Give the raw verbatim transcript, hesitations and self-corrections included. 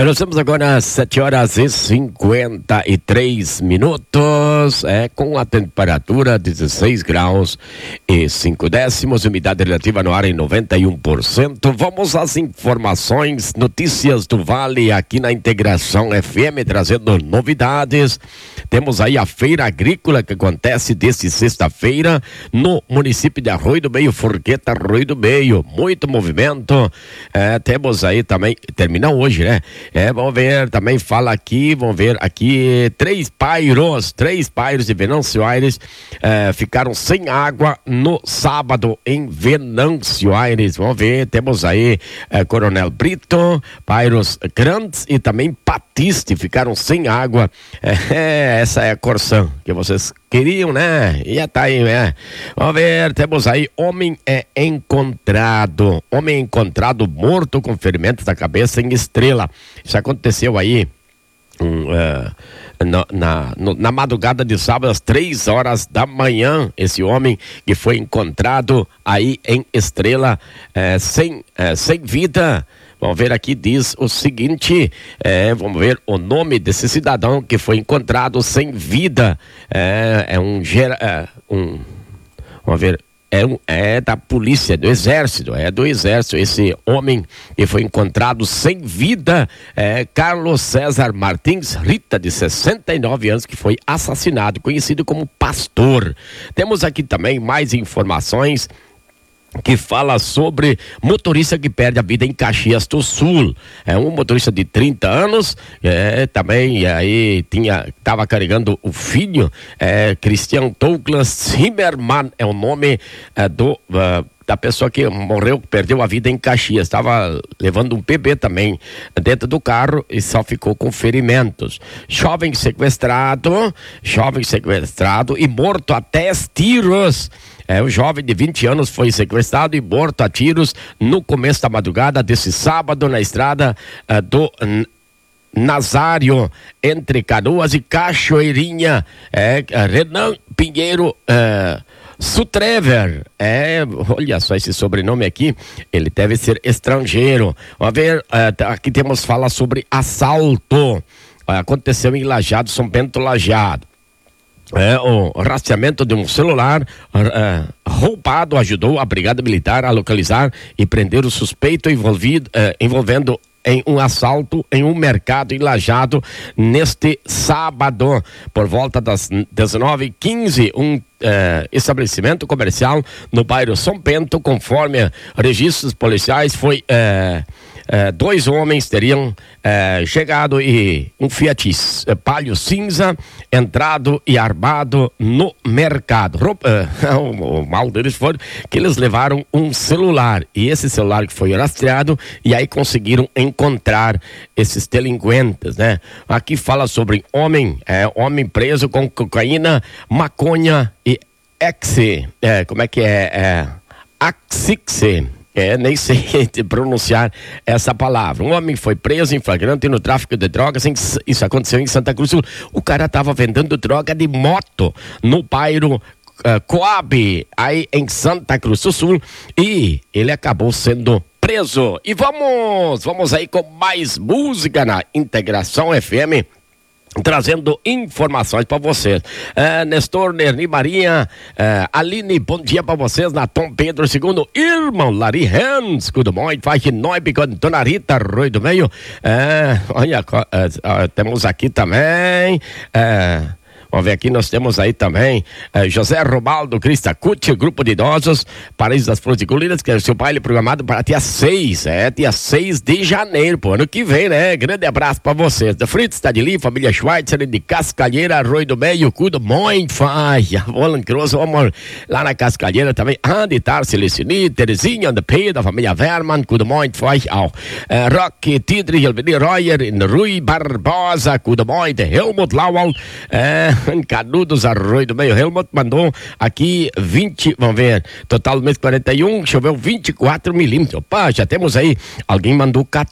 Nós temos agora sete horas e cinquenta e três minutos, é, com a temperatura dezesseis graus e cinco décimos, umidade relativa no ar em noventa e um por cento. Vamos às informações, notícias do Vale aqui na Integração F M, trazendo novidades. Temos aí a feira agrícola que acontece desde sexta-feira no município de Arroio do Meio, Forqueta, Arroio do Meio. Muito movimento. É, temos aí também, termina hoje, né? É, vamos ver, também fala aqui, vamos ver aqui, três pairos, três pairos de Venâncio Aires é, ficaram sem água no sábado em Venâncio Aires. Vamos ver, temos aí é, Coronel Brito, pairos grandes e também Batiste ficaram sem água. É, essa é a Corsã que vocês queriam, né? E tá aí, né? Vamos ver, temos aí, homem é encontrado, homem é encontrado morto com ferimentos da cabeça em Estrela. Isso aconteceu aí um, uh, na, na, no, na madrugada de sábado, às três horas da manhã. Esse homem que foi encontrado aí em Estrela, uh, sem, uh, sem vida. Vamos ver aqui, diz o seguinte, é, vamos ver o nome desse cidadão que foi encontrado sem vida. É, é um, é, um vamos ver, é, um, é da polícia, do exército, é do exército, esse homem que foi encontrado sem vida, é Carlos César Martins Rita, de sessenta e nove anos, que foi assassinado, conhecido como Pastor. Temos aqui também mais informações que fala sobre motorista que perde a vida em Caxias do Sul. É um motorista de trinta anos, é, também aí tinha, estava carregando o filho, é, Christian Douglas Zimmermann é o nome é, do uh, da pessoa que morreu, que perdeu a vida em Caxias. Estava levando um bebê também dentro do carro e só ficou com ferimentos. Jovem sequestrado, jovem sequestrado e morto a dez tiros. É, o jovem de vinte anos foi sequestrado e morto a tiros no começo da madrugada desse sábado na estrada uh, do N- Nazário, entre Canoas e Cachoeirinha. É, Renan Pinheiro uh, Sutrever, é, olha só esse sobrenome aqui, ele deve ser estrangeiro. Vamos ver, uh, aqui temos fala sobre assalto, uh, aconteceu em Lajeado, São Bento Lajeado. É, o rastreamento de um celular uh, roubado ajudou a Brigada Militar a localizar e prender o suspeito envolvido, uh, envolvendo em um assalto em um mercado em Lajeado neste sábado, por volta das dezenove e quinze, um uh, estabelecimento comercial no bairro São Bento, conforme registros policiais, foi uh, uh, dois homens teriam uh, chegado e um Fiat uh, Palio cinza entrado e armado no mercado. Uh, o, o mal deles foi que eles levaram um celular, e esse celular que foi rastreado, e aí conseguiram encontrar esses delinquentes, né? Aqui fala sobre homem, é, homem preso com cocaína, maconha e exe, é, como é que é? é Axixe. É, nem sei pronunciar essa palavra. Um homem foi preso em flagrante no tráfico de drogas. Em, isso aconteceu em Santa Cruz do Sul. O cara estava vendendo droga de moto no bairro uh, Coab, aí em Santa Cruz do Sul, e ele acabou sendo preso. E vamos, vamos aí com mais música na Integração F M, trazendo informações para vocês. É, Nestor, Nerni, Marinha, é, Aline, bom dia para vocês na Tom Pedro segundo, irmão Larry Hans, good morning, faz Noibe com Dona Rita, Arroio do Meio. É, olha, é, é, temos aqui também. É, Vamos ver aqui, nós temos aí também eh, José Robaldo Cristacucci, grupo de idosos, Paraíso das Flores e Colinas, que é o seu baile programado para dia seis, é, dia seis de janeiro, pô, ano que vem, né? Grande abraço para vocês. Da Fritz, Tadili, família Schweitzer, de Cascalheira, Arroio do Meio, Cudo, muito, faia, Roland Cross, vamos lá na Cascalheira também, Andy, Tarsi, Licini, Terezinha, da P, da família Verman, Cudo, muito, faia, auch. Eh, Rock, Tidri, Elvini, Royer, Rui Barbosa, Cudo, muito, Helmut Lawal, eh, Canudos, Arroio do Meio. Helmut mandou aqui vinte, vamos ver, total do mês quarenta e um, choveu vinte e quatro milímetros. Opa, já temos aí, alguém mandou